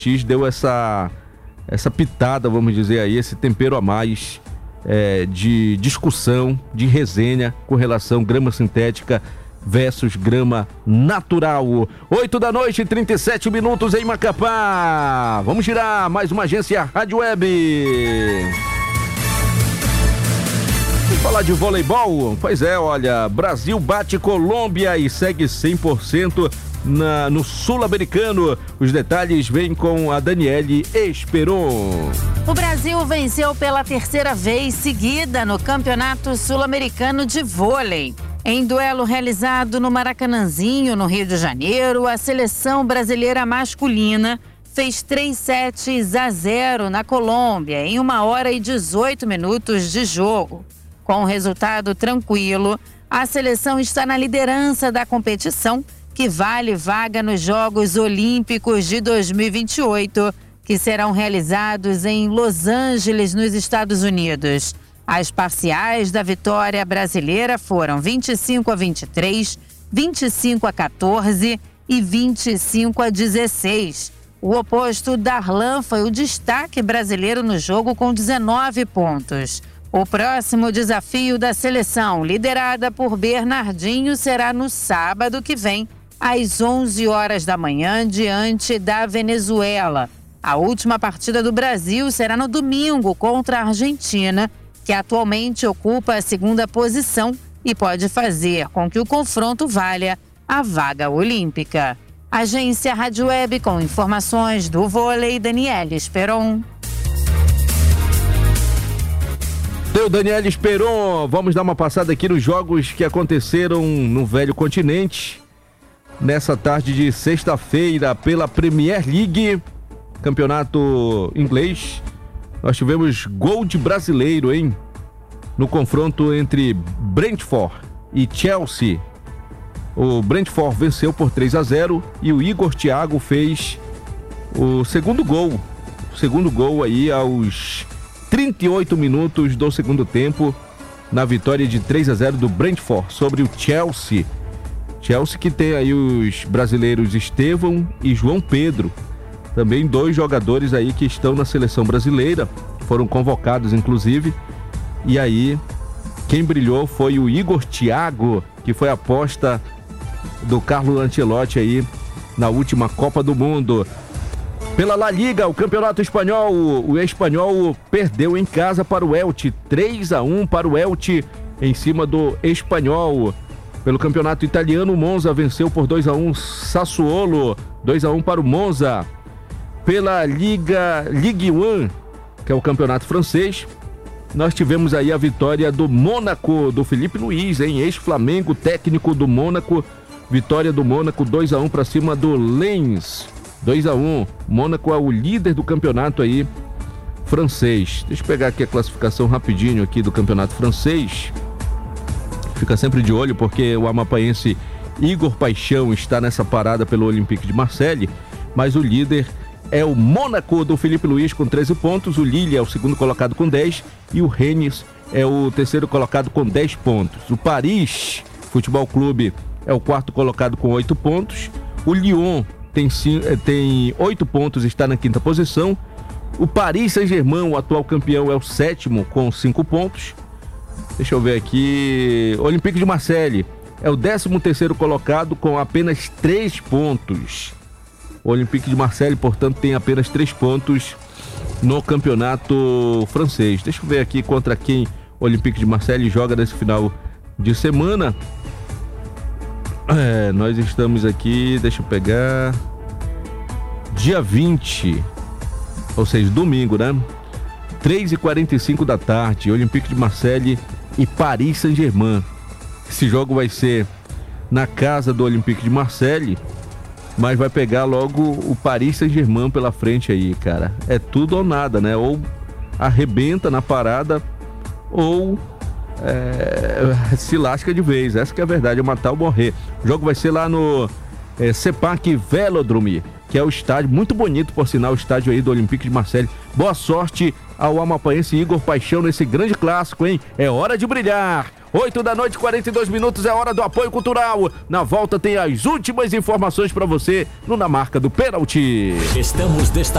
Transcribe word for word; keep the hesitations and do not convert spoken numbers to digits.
deu essa, essa pitada, vamos dizer aí, esse tempero a mais é, de discussão, de resenha com relação grama sintética versus grama natural. oito da noite, trinta e sete minutos em Macapá. Vamos girar mais uma agência Rádio Web. Vamos falar de voleibol? Pois é, olha, Brasil bate Colômbia e segue cem por cento na, no Sul-Americano. Os detalhes vêm com a Daniele Esperon. O Brasil venceu pela terceira vez seguida no Campeonato Sul-Americano de Vôlei. Em duelo realizado no Maracanãzinho, no Rio de Janeiro, a seleção brasileira masculina fez três sets a zero na Colômbia em uma hora e dezoito minutos de jogo. Com o resultado tranquilo, a seleção está na liderança da competição, que vale vaga nos Jogos Olímpicos de dois mil e vinte e oito, que serão realizados em Los Angeles, nos Estados Unidos. As parciais da vitória brasileira foram vinte e cinco a vinte e três, vinte e cinco a quatorze e vinte e cinco a dezesseis. O oposto, Darlan, foi o destaque brasileiro no jogo com dezenove pontos. O próximo desafio da seleção, liderada por Bernardinho, será no sábado que vem, às onze horas da manhã, diante da Venezuela. A última partida do Brasil será no domingo contra a Argentina, que atualmente ocupa a segunda posição e pode fazer com que o confronto valha a vaga olímpica. Agência Rádio Web com informações do vôlei, Daniele Esperon. Deu Daniele Esperon, vamos dar uma passada aqui nos jogos que aconteceram no Velho Continente. Nessa tarde de sexta-feira, pela Premier League, campeonato inglês, nós tivemos gol de brasileiro, hein? No confronto entre Brentford e Chelsea. O Brentford venceu por três a zero e o Igor Thiago fez o segundo gol. O segundo gol aí aos trinta e oito minutos do segundo tempo, na vitória de três a zero do Brentford sobre o Chelsea. Chelsea que tem aí os brasileiros Estevão e João Pedro. Também dois jogadores aí que estão na seleção brasileira, foram convocados inclusive. E aí, quem brilhou foi o Igor Thiago, que foi a aposta do Carlo Ancelotti aí na última Copa do Mundo. Pela La Liga, o campeonato espanhol, o Espanhol perdeu em casa para o Elche, três a um para o Elche em cima do Espanhol. Pelo campeonato italiano, o Monza venceu por dois a um Sassuolo, dois a um para o Monza. Pela Liga Ligue um, que é o campeonato francês, nós tivemos aí a vitória do Mônaco, do Felipe Luiz, hein? Ex-Flamengo, técnico do Mônaco. Vitória do Mônaco, dois a um para cima do Lens. dois a um. Mônaco é o líder do campeonato aí francês. Deixa eu pegar aqui a classificação rapidinho aqui do campeonato francês. Fica sempre de olho porque o amapaense Igor Paixão está nessa parada pelo Olympique de Marseille, mas o líder é o Mônaco do Felipe Luiz com treze pontos, o Lille é o segundo colocado com dez e o Rennes é o terceiro colocado com dez pontos. O Paris Futebol Clube é o quarto colocado com oito pontos, o Lyon tem, tem oito pontos e está na quinta posição, o Paris Saint-Germain, o atual campeão, é o sétimo com cinco pontos. Deixa eu ver aqui, o Olympique de Marseille é o décimo terceiro colocado com apenas três pontos. O Olympique de Marseille, portanto, tem apenas três pontos no campeonato francês. Deixa eu ver aqui contra quem o Olympique de Marseille joga nesse final de semana. É, nós estamos aqui, deixa eu pegar, dia vinte, ou seja, domingo, né? três e quarenta e cinco da tarde, Olympique de Marseille e Paris Saint-Germain. Esse jogo vai ser na casa do Olympique de Marseille, mas vai pegar logo o Paris Saint-Germain pela frente aí, cara. É tudo ou nada, né? Ou arrebenta na parada, ou é, se lasca de vez. Essa que é a verdade, é matar ou morrer. O jogo vai ser lá no é, Sepac Velodrome, que é o estádio, muito bonito por sinal, o estádio aí do Olympique de Marseille. Boa sorte ao amapaense Igor Paixão nesse grande clássico, hein? É hora de brilhar! oito da noite, quarenta e dois minutos, é hora do apoio cultural. Na volta tem as últimas informações para você no Na Marca do Pênalti. Estamos destacando